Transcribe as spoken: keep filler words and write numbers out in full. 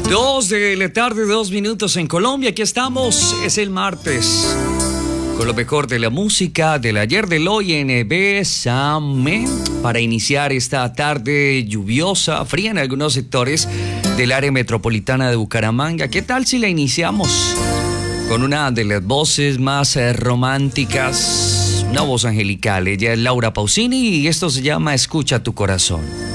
Dos de la tarde, dos minutos en Colombia. Aquí estamos, es el martes, con lo mejor de la música del ayer, del hoy en Bésame, para iniciar esta tarde lluviosa, fría en algunos sectores del área metropolitana de Bucaramanga. ¿Qué tal si la iniciamos con una de las voces más eh, románticas, una voz angelical? Ella es Laura Pausini y esto se llama Escucha tu corazón.